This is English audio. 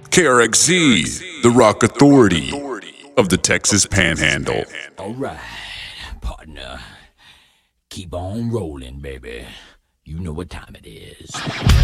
KRXZ, the rock authority of the Texas Panhandle. All right, partner. Keep on rolling, baby. You know what time it is.